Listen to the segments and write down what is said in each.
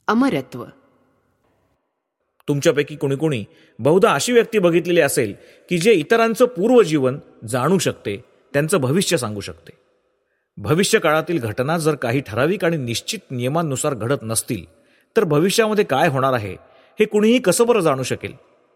अमरत्व. तुमच्यापैकी कुणी कुणी बहुधा अशी व्यक्ती बघितलेली असेल की जे इतरांचं पूर्वजीवन जाणू शकते, त्यांचं भविष्य सांगू शकते. भविष्य काळातील घटना जर काही ठराविक आणि निश्चित नियमांनुसार घडत नसतील तर भविष्यामध्ये काय होणार आहे हे कुणीही कसं बरं जाणू शकेल.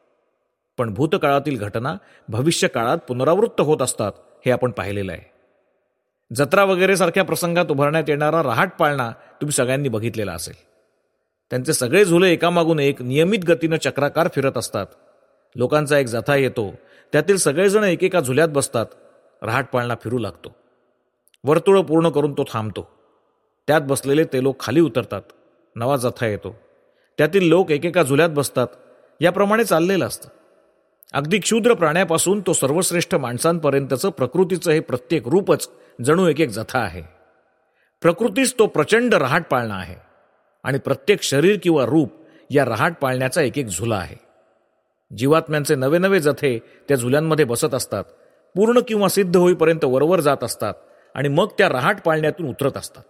पण भूतकाळातील घटना भविष्य काळात पुनरावृत्त होत असतात हे आपण पाहिलेलं आहे. जत्रा वगैरे सारख्या प्रसंगात उभारण्यात येणारा रहाट पाळणा तुम्ही सगळ्यांनी बघितलेला असेल. त्यांचे सगळे झुले एकामागून एक नियमित गतीनं चक्राकार फिरत असतात. लोकांचा एक जथा येतो, त्यातील सगळेजण एकेका झुल्यात बसतात. रहाट पाळणा फिरू लागतो. वर्तुळ पूर्ण करून तो थांबतो. त्यात बसलेले ते लोक खाली उतरतात. नवा जथा येतो, त्यातील लोक एकेका झुल्यात बसतात. याप्रमाणे चाललेलं असतं. अगदी क्षुद्र प्राण्यापासून तो सर्वश्रेष्ठ माणसांपर्यंतचं प्रकृतीचं हे प्रत्येक रूपच जणू एक एक जथा आहे. प्रकृतीच तो प्रचंड रहाट पाळणा आहे आणि प्रत्येक शरीर किंवा रूप या रहाट पाळण्याचा एक एक झुला आहे. जीवात्म्यांचे नवे नवे जथे त्या झुल्यांमध्ये बसत असतात, पूर्ण किंवा सिद्ध होईपर्यंत वरवर जात असतात आणि मग त्या रहाट पाळण्यातून उतरत असतात.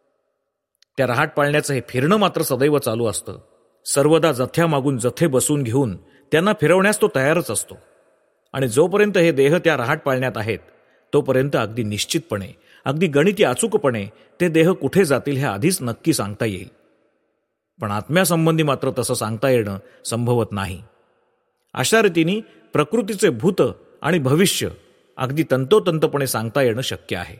त्या रहाट पाळण्याचं हे फिरणं मात्र सदैव चालू असतं. सर्वदा जथ्यामागून जथे बसून घेऊन त्यांना फिरवण्यास तो तयारच असतो. आणि जोपर्यंत हे देह त्या रहाट पाळण्यात आहेत तोपर्यंत अगदी निश्चितपणे, अगदी गणिती अचूकपणे ते देह कुठे जातील हे आधीच नक्की सांगता येईल. पण आत्म्यासंबंधी मात्र तसं सांगता येणं संभवत नाही. अशा रीतीने प्रकृतीचे भूत आणि भविष्य अगदी तंतोतंतपणे सांगता येणं शक्य आहे.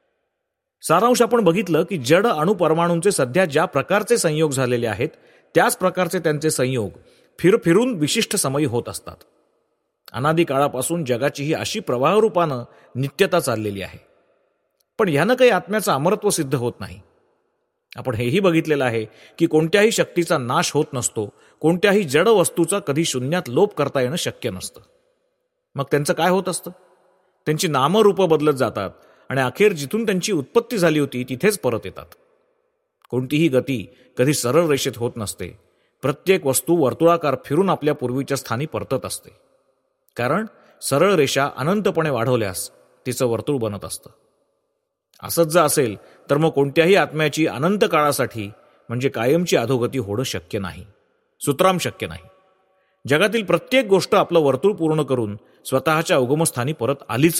सारांश आपण बघितलं की जड अणुपरमाणूंचे सध्या ज्या प्रकारचे संयोग झालेले आहेत त्याच प्रकारचे त्यांचे संयोग फिरून विशिष्ट समयी होत असतात. अनादी काळापासून जगाची ही अशी प्रवाहरूपानं नित्यता चाललेली आहे. पण ह्यानं काही आत्म्याचं अमरत्व सिद्ध होत नाही. आपण हेही बघितलेलं आहे की कोणत्याही शक्तीचा नाश होत नसतो, कोणत्याही जड वस्तूचा कधी शून्यात लोप करता येणं शक्य नसतं. मग त्यांचं काय होत असतं? त्यांची नामरूपं बदलत जातात आणि अखेर जिथून त्यांची उत्पत्ती झाली होती तिथेच परत येतात. कोणतीही गती कधी सरळ रेषेत होत नसते. प्रत्येक वस्तू वर्तुळाकार फिरून आपल्या पूर्वीच्या स्थानी परतत असते. कारण सरळ रेषा अनंतपणे वाढवल्यास तिचं वर्तुळ बनत असतं. असंच जर असेल तर मग कोणत्याही आत्म्याची अनंत काळासाठी म्हणजे कायमची अधोगती होणं शक्य नाही, सुतराम शक्य नाही. जगातील प्रत्येक गोष्ट आपलं वर्तुळ पूर्ण करून स्वतःच्या उगमस्थानी परत आलीच